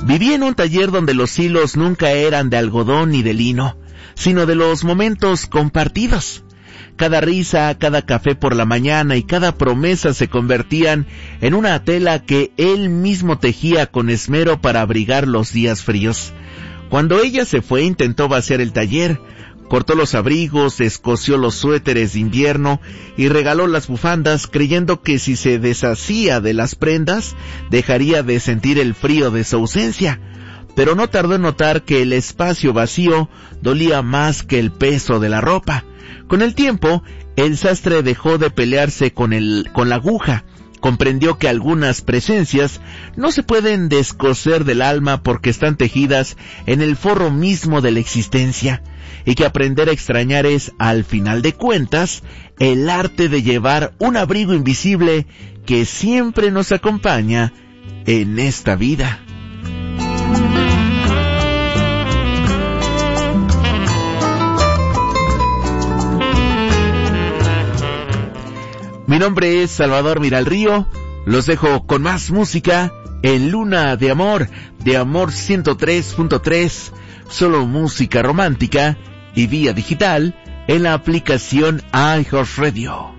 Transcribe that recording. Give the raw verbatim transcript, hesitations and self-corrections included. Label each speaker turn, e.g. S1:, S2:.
S1: Viví en un taller donde los hilos nunca eran de algodón ni de lino, sino de los momentos compartidos. Cada risa, cada café por la mañana y cada promesa se convertían en una tela que él mismo tejía con esmero para abrigar los días fríos. Cuando ella se fue, intentó vaciar el taller, cortó los abrigos, escoció los suéteres de invierno y regaló las bufandas, creyendo que si se deshacía de las prendas, dejaría de sentir el frío de su ausencia. Pero no tardó en notar que el espacio vacío dolía más que el peso de la ropa. Con el tiempo, el sastre dejó de pelearse con el, con la aguja. Comprendió que algunas presencias no se pueden descoser del alma porque están tejidas en el forro mismo de la existencia, y que aprender a extrañar es, al final de cuentas, el arte de llevar un abrigo invisible que siempre nos acompaña en esta vida. Mi nombre es Salvador Miralrío, los dejo con más música en Luna de Amor, de Amor ciento tres punto tres, solo música romántica y vía digital en la aplicación iHeartRadio.